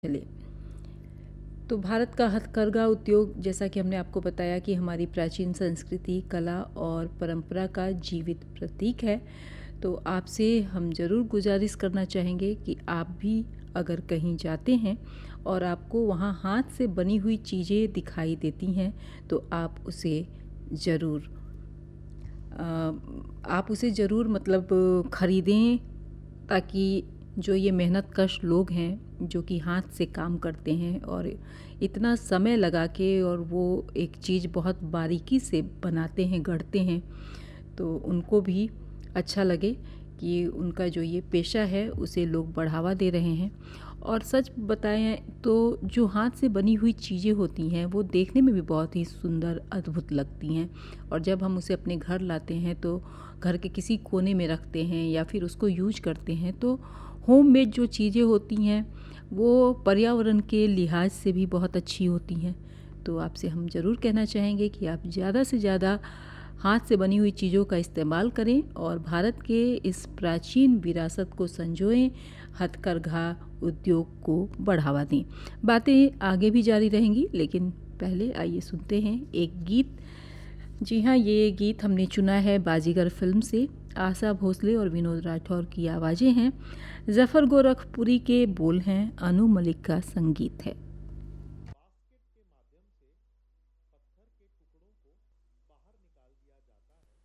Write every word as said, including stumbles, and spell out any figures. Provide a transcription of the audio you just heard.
चलिए, तो भारत का हथकरघा उद्योग, जैसा कि हमने आपको बताया कि हमारी प्राचीन संस्कृति, कला और परंपरा का जीवित प्रतीक है। तो आपसे हम ज़रूर गुजारिश करना चाहेंगे कि आप भी अगर कहीं जाते हैं और आपको वहाँ हाथ से बनी हुई चीज़ें दिखाई देती हैं, तो आप उसे ज़रूर अ, आप उसे ज़रूर मतलब ख़रीदें, ताकि जो ये मेहनतकश लोग हैं जो कि हाथ से काम करते हैं और इतना समय लगा के और वो एक चीज़ बहुत बारीकी से बनाते हैं, गढ़ते हैं, तो उनको भी अच्छा लगे कि उनका जो ये पेशा है उसे लोग बढ़ावा दे रहे हैं। और सच बताएं तो जो हाथ से बनी हुई चीज़ें होती हैं वो देखने में भी बहुत ही सुंदर, अद्भुत लगती हैं, और जब हम उसे अपने घर लाते हैं तो घर के किसी कोने में रखते हैं या फिर उसको यूज करते हैं, तो होममेड जो चीज़ें होती हैं वो पर्यावरण के लिहाज से भी बहुत अच्छी होती हैं। तो आपसे हम ज़रूर कहना चाहेंगे कि आप ज़्यादा से ज़्यादा हाथ से बनी हुई चीज़ों का इस्तेमाल करें और भारत के इस प्राचीन विरासत को संजोएं, हथकरघा उद्योग को बढ़ावा दें। बातें आगे भी जारी रहेंगी, लेकिन पहले आइए सुनते हैं एक गीत। जी हाँ, ये गीत हमने चुना है बाजीगर फिल्म से। आशा भोसले और विनोद राठौर की आवाज़ें हैं, ज़फ़र गोरखपुरी के बोल हैं, अनु मलिक का संगीत है।